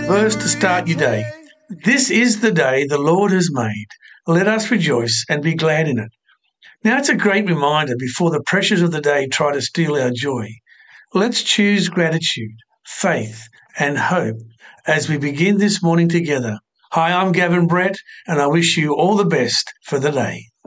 verse to start your day. This is the day the Lord has made. Let us rejoice and be glad in it. Now, it's a great reminder before the pressures of the day try to steal our joy. Let's choose gratitude, faith, and hope as we begin this morning together. Hi, I'm Gavin Brett, and I wish you all the best for the day.